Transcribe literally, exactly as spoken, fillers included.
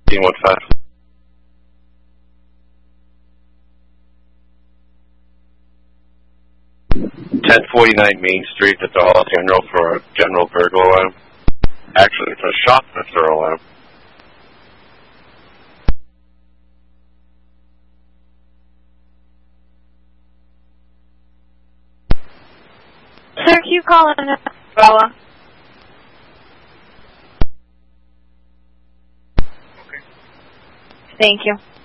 fifteen one five. ten forty-nine Main Street at the Dollar General for a general burglar alarm. Actually, it's a shoplifter alarm. Sir, can you call in Umbrella? Okay. Thank you.